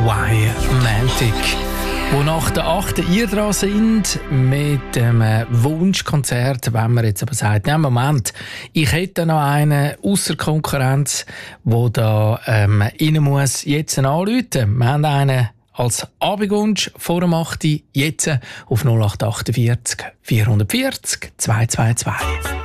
Romantic. Wo nach der 8. ihr dran sind mit dem Wunschkonzert, wenn man jetzt aber sagt, ja, Moment, ich hätte noch einen ausser Konkurrenz, der da rein muss, jetzt anrufen. Wir haben einen als Abendwunsch vor dem 8. jetzt auf 0848 440 222.